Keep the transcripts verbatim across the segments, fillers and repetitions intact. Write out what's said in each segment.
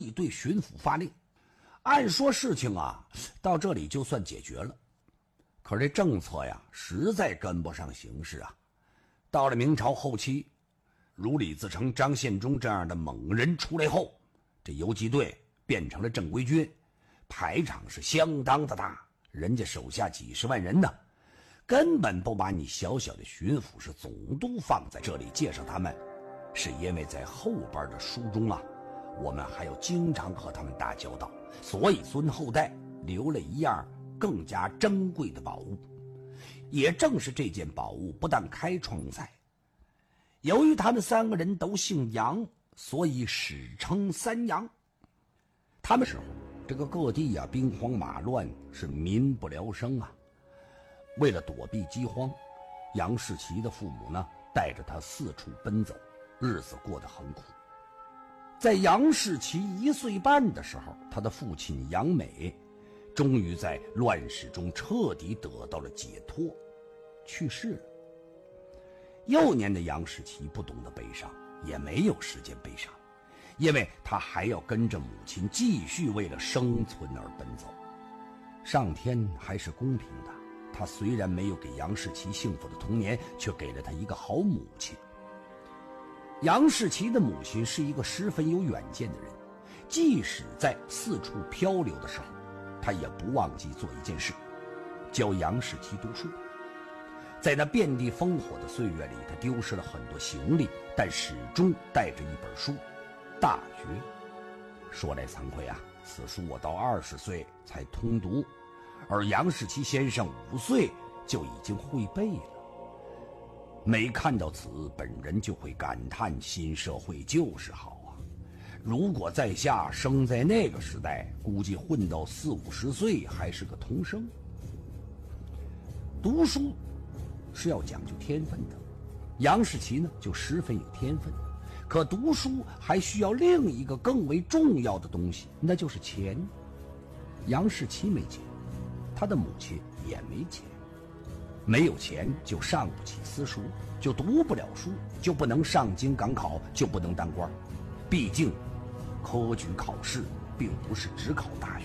以对巡抚发令。按说事情啊，到这里就算解决了。可是这政策呀，实在跟不上形势啊。到了明朝后期，如李自成、张献忠这样的猛人出来后，这游击队变成了正规军，排场是相当的大，人家手下几十万人呢，根本不把你小小的巡抚是总督放在这里介绍他们，是因为在后边的书中啊，我们还要经常和他们打交道，所以孙后代留了一样更加珍贵的宝物。也正是这件宝物不但开创在，由于他们三个人都姓杨，所以史称三杨。他们时候这个各地啊兵荒马乱，是民不聊生啊。为了躲避饥荒，杨士奇的父母呢带着他四处奔走，日子过得很苦。在杨士奇一岁半的时候，他的父亲杨美终于在乱世中彻底得到了解脱，去世了。幼年的杨士奇不懂得悲伤，也没有时间悲伤，因为他还要跟着母亲继续为了生存而奔走。上天还是公平的，他虽然没有给杨士奇幸福的童年，却给了他一个好母亲。杨士奇的母亲是一个十分有远见的人，即使在四处漂流的时候，他也不忘记做一件事，教杨士奇读书。在那遍地烽火的岁月里，他丢失了很多行李，但始终带着一本书《大学》。说来惭愧啊，此书我到二十岁才通读，而杨士奇先生五岁就已经会背了。每看到此，本人就会感叹新社会就是好啊！如果在下生在那个时代，估计混到四五十岁还是个童生。读书是要讲究天分的，杨士奇呢就十分有天分，可读书还需要另一个更为重要的东西，那就是钱。杨士奇没钱，他的母亲也没钱，没有钱就上不起私塾，就读不了书，就不能上京赶考，就不能当官。毕竟科举考试并不是只考大学。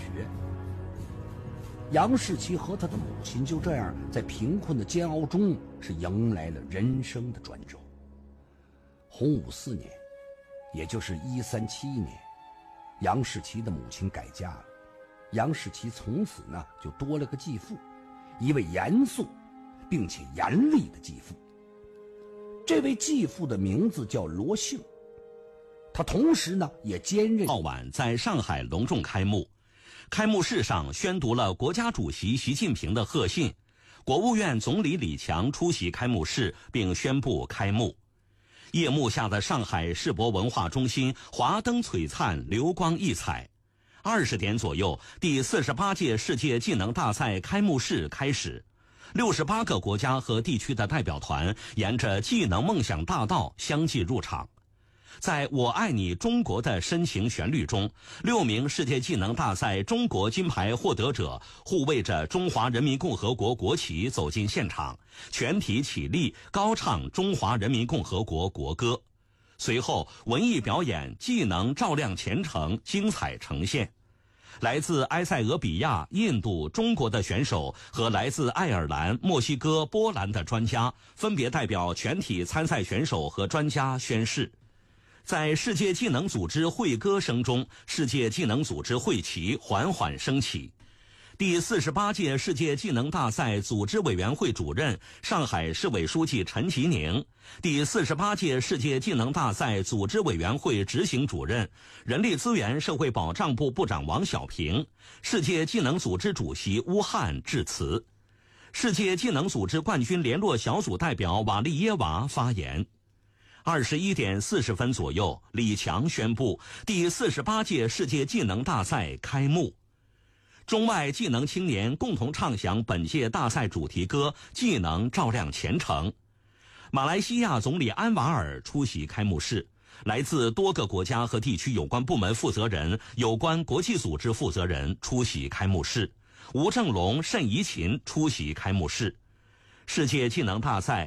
杨士奇和他的母亲就这样在贫困的煎熬中是迎来了人生的转折。洪武四年，也就是一三七一年，杨士奇的母亲改嫁了，杨士奇从此呢就多了个继父，一位严肃并且严厉的继父。这位继父的名字叫罗幸，他同时呢也兼任。 傍晚在上海隆重开幕，开幕式上宣读了国家主席习近平的贺信，国务院总理李强出席开幕式并宣布开幕。夜幕下的上海世博文化中心华灯璀璨，流光溢彩。二十点左右，第四十八届世界技能大赛开幕式开始。六十八个国家和地区的代表团沿着技能梦想大道相继入场。在我爱你中国的深情旋律中，六名世界技能大赛中国金牌获得者护卫着中华人民共和国国旗走进现场，全体起立高唱中华人民共和国国歌。随后文艺表演技能照亮前程精彩呈现。来自埃塞俄比亚、印度、中国的选手和来自爱尔兰、墨西哥、波兰的专家分别代表全体参赛选手和专家宣誓。在世界技能组织会歌声中，世界技能组织会旗缓缓升起。第四十八届世界技能大赛组织委员会主任、上海市委书记陈吉宁，第四十八届世界技能大赛组织委员会执行主任、人力资源社会保障部部长王小平，世界技能组织主席乌汉致辞。世界技能组织冠军联络小组代表瓦利耶娃发言。二十一点四十分左右，李强宣布第四十八届世界技能大赛开幕。中外技能青年共同唱响本届大赛主题歌《技能照亮前程》。马来西亚总理安瓦尔出席开幕式，来自多个国家和地区有关部门负责人、有关国际组织负责人出席开幕式。吴正龙、谌贻琴出席开幕式。世界技能大赛